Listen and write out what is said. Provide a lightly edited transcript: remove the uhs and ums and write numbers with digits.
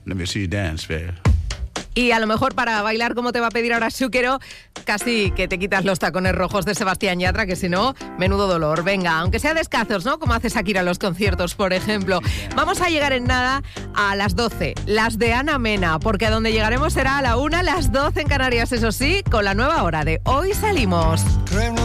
Let me see you dance, babe. Y a lo mejor para bailar como te va a pedir ahora Shukero, casi que te quitas los tacones rojos de Sebastián Yatra, que si no, menudo dolor. Venga, aunque sea descalzos, ¿no? Como hace Shakira en los conciertos, por ejemplo. Vamos a llegar en nada a las 12, las de Ana Mena, porque a donde llegaremos será a la 1, las 12 en Canarias, eso sí, con la nueva hora de Hoy Salimos.